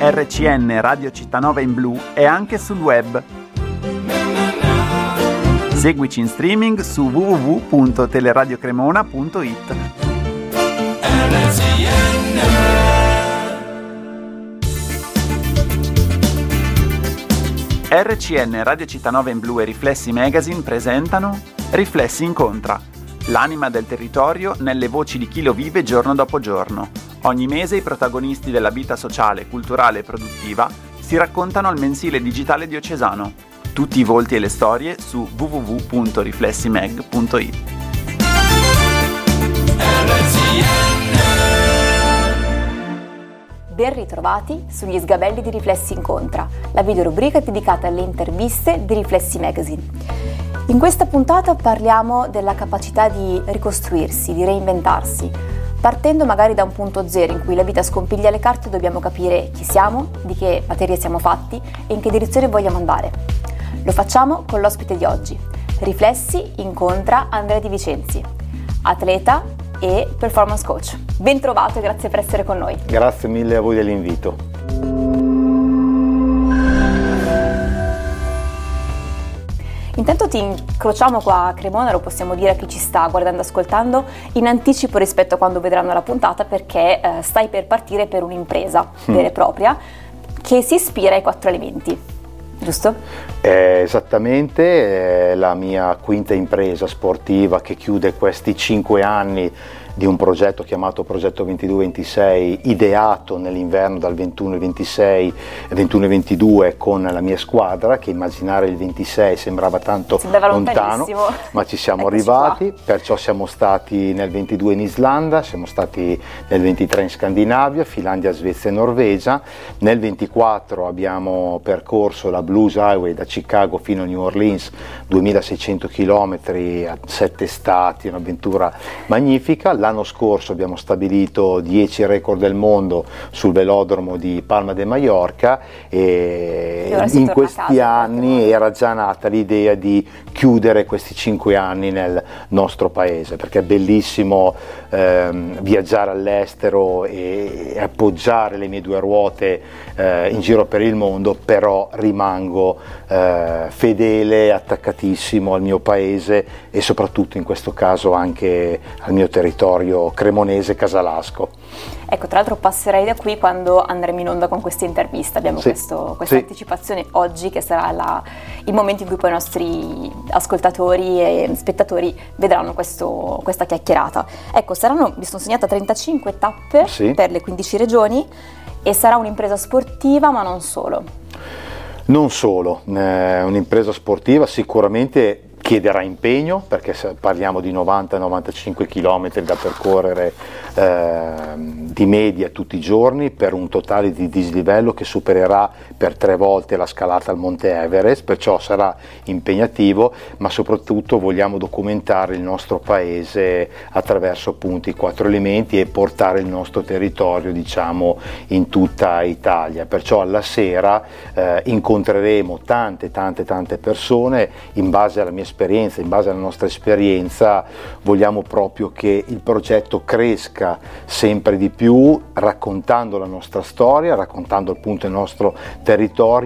RCN Radio Cittànova in blu è anche sul web. Seguici in streaming su www.teleradiocremona.it. RCN Radio Cittànova in blu e Riflessi Magazine presentano Riflessi Incontra, l'anima del territorio nelle voci di chi lo vive giorno dopo giorno. Ogni mese i protagonisti della vita sociale, culturale e produttiva si raccontano al mensile digitale diocesano. Tutti i volti e le storie su www.riflessimag.it. Ben ritrovati sugli sgabelli di Riflessi Incontra, la videorubrica dedicata alle interviste di Riflessi Magazine. In questa puntata parliamo della capacità di ricostruirsi, di reinventarsi, partendo magari da un punto zero in cui la vita scompiglia le carte e dobbiamo capire chi siamo, di che materia siamo fatti e in che direzione vogliamo andare. Lo facciamo con l'ospite di oggi. Riflessi incontra Andrea Di Vicenzi, atleta e performance coach. Ben trovato e grazie per essere con noi. Grazie mille a voi dell'invito. Intanto ti incrociamo qua a Cremona, lo possiamo dire a chi ci sta guardando e ascoltando, in anticipo rispetto a quando vedranno la puntata, perché stai per partire per un'impresa vera e propria che si ispira ai 4 elementi, giusto? Esattamente, è la mia quinta impresa sportiva che chiude questi 5 anni di un progetto chiamato Progetto 22-26, ideato nell'inverno dal 21-26 e 21-22 con la mia squadra, che immaginare il 26 sembrava tanto lontano, ma ci siamo arrivati, perciò siamo stati nel 22 in Islanda, siamo stati nel 23 in Scandinavia, Finlandia, Svezia e Norvegia, nel 24 abbiamo percorso la Blues Highway da Chicago fino a New Orleans, 2600 km a 7 stati, un'avventura magnifica. L'anno scorso abbiamo stabilito 10 record del mondo sul velodromo di Palma de Mallorca e in questi anni era già nata l'idea di chiudere questi 5 anni nel nostro paese, perché è bellissimo viaggiare all'estero e appoggiare le mie 2 ruote in giro per il mondo, però rimango fedele, attaccatissimo al mio paese e soprattutto in questo caso anche al mio territorio cremonese casalasco. Ecco, tra l'altro passerei da qui quando andremo in onda con questa intervista. Abbiamo questa anticipazione oggi, che sarà il momento in cui poi i nostri ascoltatori e spettatori vedranno questa chiacchierata. Ecco, mi sono segnata 35 tappe per le 15 regioni e sarà un'impresa sportiva, ma non solo. Non solo, un'impresa sportiva sicuramente chiederà impegno, perché parliamo di 90-95 km da percorrere di media tutti i giorni, per un totale di dislivello che supererà per 3 volte la scalata al Monte Everest, perciò sarà impegnativo, ma soprattutto vogliamo documentare il nostro paese attraverso appunto i 4 elementi e portare il nostro territorio, diciamo, in tutta Italia. Perciò alla sera incontreremo tante persone. In base alla mia esperienza, in base alla nostra esperienza, vogliamo proprio che il progetto cresca sempre di più, raccontando la nostra storia, raccontando appunto il nostro territorio